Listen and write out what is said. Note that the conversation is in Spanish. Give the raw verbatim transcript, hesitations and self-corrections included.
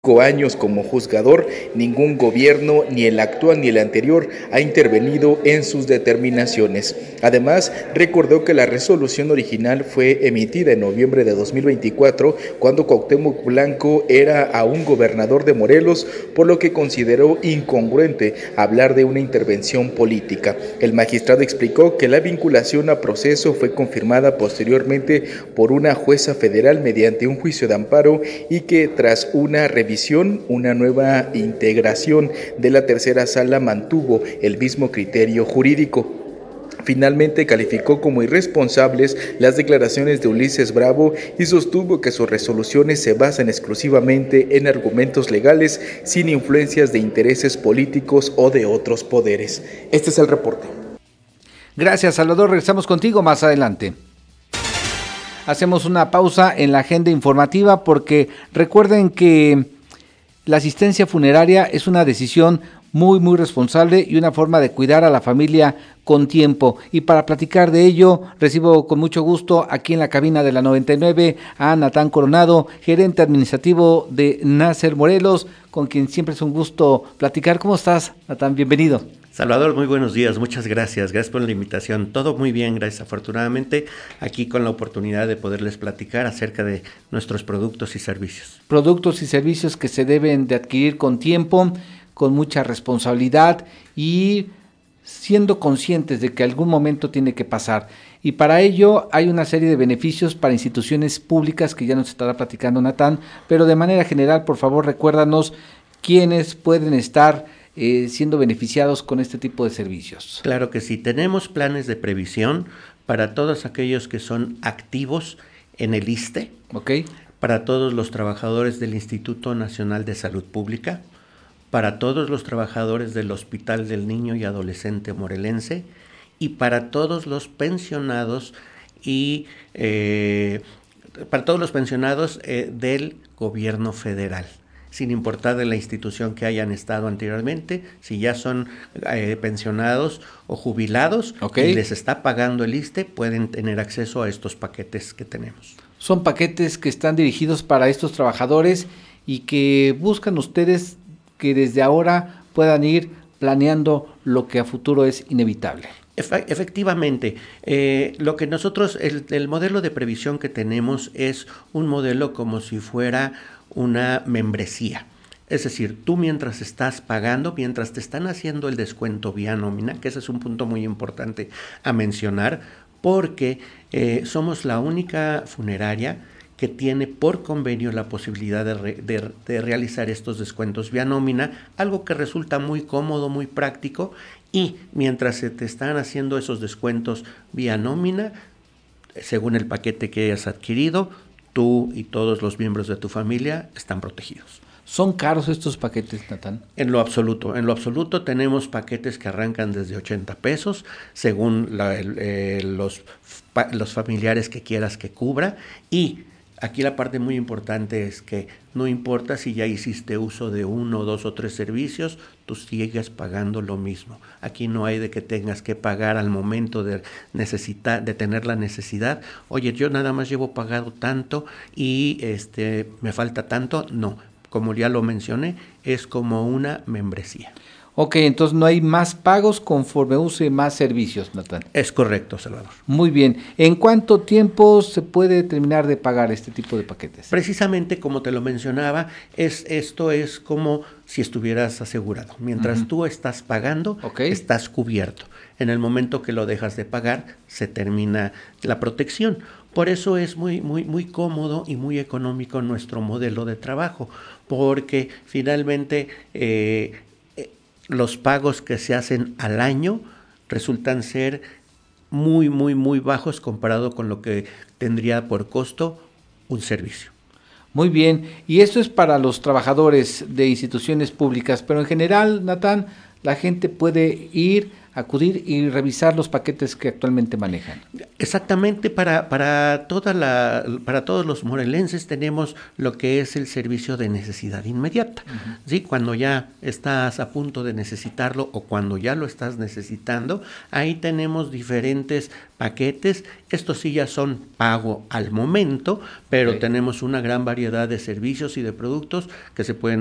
años como juzgador, ningún gobierno, ni el actual ni el anterior, ha intervenido en sus determinaciones. Además, recordó que la resolución original fue emitida en noviembre de dos mil veinticuatro, cuando Cuauhtémoc Blanco era aún gobernador de Morelos, por lo que consideró incongruente hablar de una intervención política. El magistrado explicó que la vinculación a proceso fue confirmada posteriormente por una jueza federal mediante un juicio de amparo y que tras una revisión una nueva integración de la tercera sala mantuvo el mismo criterio jurídico. Finalmente calificó como irresponsables las declaraciones de Ulises Bravo y sostuvo que sus resoluciones se basan exclusivamente en argumentos legales sin influencias de intereses políticos o de otros poderes. Este es el reporte. Gracias, Salvador. Regresamos contigo más adelante. Hacemos una pausa en la agenda informativa porque recuerden que la asistencia funeraria es una decisión muy, muy responsable y una forma de cuidar a la familia con tiempo. Y para platicar de ello, recibo con mucho gusto aquí en la cabina de la noventa y nueve a Natán Coronado, gerente administrativo de Nasser Morelos, con quien siempre es un gusto platicar. ¿Cómo estás, Natán? Bienvenido. Salvador, muy buenos días, muchas gracias, gracias por la invitación, todo muy bien, gracias, afortunadamente, aquí con la oportunidad de poderles platicar acerca de nuestros productos y servicios. Productos y servicios que se deben de adquirir con tiempo, con mucha responsabilidad y siendo conscientes de que algún momento tiene que pasar. Y para ello hay una serie de beneficios para instituciones públicas que ya nos estará platicando Natán, pero de manera general, por favor, recuérdanos quiénes pueden estar Eh, siendo beneficiados con este tipo de servicios. Claro que sí, tenemos planes de previsión para todos aquellos que son activos en el ISSSTE, okay. Para todos los trabajadores del Instituto Nacional de Salud Pública, para todos los trabajadores del Hospital del Niño y Adolescente Morelense y para todos los pensionados y eh, para todos los pensionados eh, del gobierno federal, sin importar de la institución que hayan estado anteriormente, si ya son eh, pensionados o jubilados okay. y les está pagando el ISSSTE, pueden tener acceso a estos paquetes que tenemos. Son paquetes que están dirigidos para estos trabajadores y que buscan ustedes que desde ahora puedan ir planeando lo que a futuro es inevitable. Efectivamente, eh, lo que nosotros, el, el modelo de previsión que tenemos es un modelo como si fuera una membresía. Es decir, tú mientras estás pagando, mientras te están haciendo el descuento vía nómina, que ese es un punto muy importante a mencionar, porque eh, somos la única funeraria que tiene por convenio la posibilidad de, re, de, de realizar estos descuentos vía nómina, algo que resulta muy cómodo, muy práctico, y mientras se te están haciendo esos descuentos vía nómina, según el paquete que hayas adquirido, tú y todos los miembros de tu familia están protegidos. ¿Son caros estos paquetes, Natán? En lo absoluto, en lo absoluto tenemos paquetes que arrancan desde ochenta pesos, según la, el, eh, los, pa, los familiares que quieras que cubra, y aquí la parte muy importante es que no importa si ya hiciste uso de uno, dos o tres servicios, tú sigues pagando lo mismo. Aquí no hay de que tengas que pagar al momento de necesitar, de tener la necesidad. Oye, yo nada más llevo pagado tanto y este me falta tanto. No, como ya lo mencioné, es como una membresía. Ok, entonces no hay más pagos conforme use más servicios, Natán. Es correcto, Salvador. Muy bien. ¿En cuánto tiempo se puede terminar de pagar este tipo de paquetes? Precisamente como te lo mencionaba, es, esto es como si estuvieras asegurado. Mientras uh-huh. tú estás pagando, okay. estás cubierto. En el momento que lo dejas de pagar, se termina la protección. Por eso es muy, muy, muy cómodo y muy económico nuestro modelo de trabajo, porque finalmente eh, los pagos que se hacen al año resultan ser muy, muy, muy bajos comparado con lo que tendría por costo un servicio. Muy bien, y esto es para los trabajadores de instituciones públicas, pero en general, Natán, la gente puede ir acudir y revisar los paquetes que actualmente manejan. Exactamente, para, para, toda la, para todos los morelenses tenemos lo que es el servicio de necesidad inmediata. Uh-huh. ¿Sí? Cuando ya estás a punto de necesitarlo o cuando ya lo estás necesitando, ahí tenemos diferentes paquetes. Estos sí ya son pago al momento, pero okay. tenemos una gran variedad de servicios y de productos que se pueden